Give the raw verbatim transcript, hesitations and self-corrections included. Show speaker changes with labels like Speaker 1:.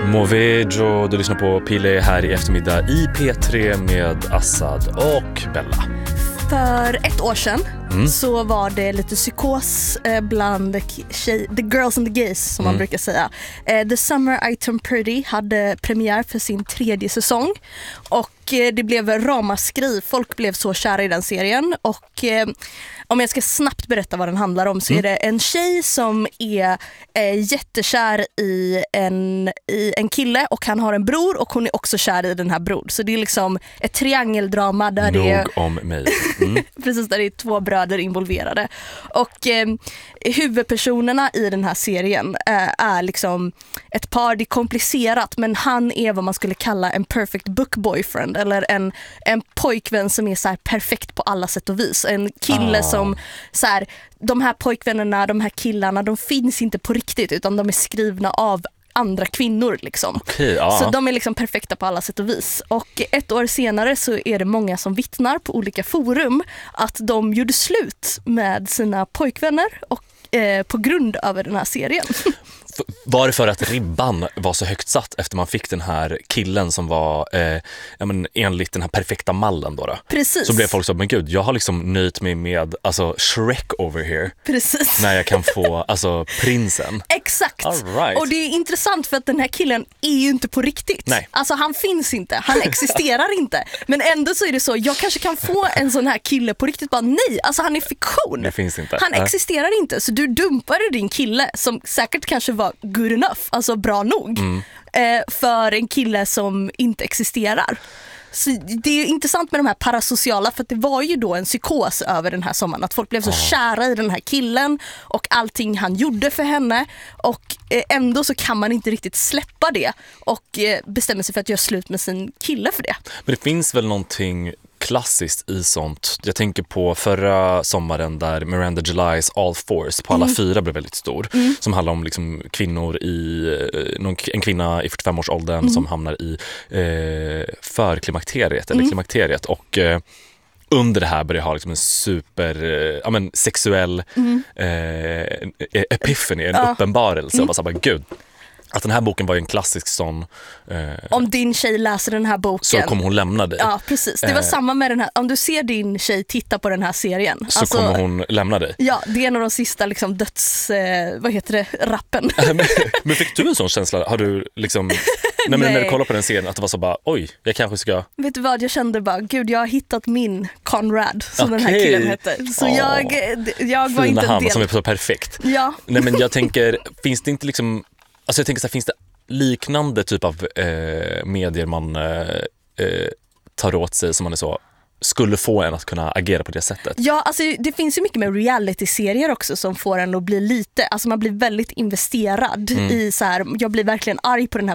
Speaker 1: Movejo, du lyssnar på Pille här i eftermiddag i P tre med Assad och Bella.
Speaker 2: För ett år sedan
Speaker 1: mm.
Speaker 2: så var det lite psykos eh, bland tjej, the girls and the gays som mm. man brukar säga. Eh, The Summer I Turned Pretty hade premiär för sin tredje säsong och eh, det blev ramaskri. Folk blev så kära i den serien och eh, om jag ska snabbt berätta vad den handlar om så mm. är det en tjej som är eh, jättekär i en, i en kille och han har en bror och hon är också kär i den här bror. Så det är liksom ett triangeldrama där
Speaker 1: Nog
Speaker 2: det är
Speaker 1: om mig. Mm.
Speaker 2: precis, där det är två bröder involverade. Och eh, huvudpersonerna i den här serien eh, är liksom ett par, det är komplicerat, men han är vad man skulle kalla en perfect book boyfriend eller en, en pojkvän som är så här perfekt på alla sätt och vis. En kille ah. som så här, de här pojkvännerna, de här killarna, de finns inte på riktigt utan de är skrivna av andra kvinnor liksom.
Speaker 1: Okay, ja.
Speaker 2: Så de är liksom perfekta på alla sätt och vis. Och ett år senare så är det många som vittnar på olika forum att de gjorde slut med sina pojkvänner och eh, på grund av den här serien.
Speaker 1: Var det för att ribban var så högt satt efter man fick den här killen som var eh, ja, men enligt den här perfekta mallen då, då?
Speaker 2: Precis.
Speaker 1: Så blev folk så, men gud, jag har liksom nöjt mig med alltså Shrek over here.
Speaker 2: Precis.
Speaker 1: När jag kan få alltså prinsen.
Speaker 2: Exakt.
Speaker 1: All right.
Speaker 2: Och det är intressant för att den här killen är ju inte på riktigt.
Speaker 1: Nej.
Speaker 2: Alltså han finns inte, han existerar inte. Men ändå så är det så, jag kanske kan få en sån här kille på riktigt. Bara nej, alltså han är fiktion.
Speaker 1: Det finns inte.
Speaker 2: Han
Speaker 1: äh.
Speaker 2: existerar inte. Så du dumpade din kille som säkert kanske var good enough, alltså bra nog
Speaker 1: mm.
Speaker 2: eh, för en kille som inte existerar. Så det är intressant med de här parasociala, för att det var ju då en psykos över den här sommaren, att folk blev så oh. kära i den här killen och allting han gjorde för henne och eh, ändå så kan man inte riktigt släppa det och eh, bestämmer sig för att göra slut med sin kille för det.
Speaker 1: Men det finns väl någonting klassiskt i sånt. Jag tänker på förra sommaren där Miranda Julys All Fours på alla mm. fyra blev väldigt stor. Mm. Som handlar om liksom kvinnor i en kvinna i fyrtiofem-årsåldern mm. som hamnar i eh, förklimakteriet eller mm. klimakteriet och eh, under det här börjar ha liksom en super eh, ja, men, sexuell mm. eh, epiphany, en ja. uppenbarelse mm. och bara så här, gud. Att den här boken var ju en klassisk sån... Eh,
Speaker 2: om din tjej läser den här boken...
Speaker 1: Så kommer hon lämna dig.
Speaker 2: Ja, precis. Det var eh, samma med den här... Om du ser din tjej titta på den här serien...
Speaker 1: Så
Speaker 2: alltså,
Speaker 1: kommer hon lämna dig.
Speaker 2: Ja, det är en av de sista liksom, döds... Eh, vad heter det? Rappen.
Speaker 1: men, men fick du en sån känsla? Har du liksom... Nej, men när du kollar på den serien att det var så bara... Oj, jag kanske ska...
Speaker 2: Vet du vad? Jag kände bara... Gud, jag har hittat min Conrad, som okay. den här killen hette. Så oh. jag, jag var
Speaker 1: Fina
Speaker 2: inte
Speaker 1: han
Speaker 2: del...
Speaker 1: som är så perfekt.
Speaker 2: Ja.
Speaker 1: Nej, men jag tänker... Finns det inte liksom... Alltså jag tänker så här, finns det liknande typ av eh, medier man eh, tar åt sig som man är så skulle få en att kunna agera på det sättet?
Speaker 2: Ja, alltså det finns ju mycket med reality-serier också som får en att bli lite, alltså man blir väldigt investerad mm. i så här, jag blir verkligen arg på den här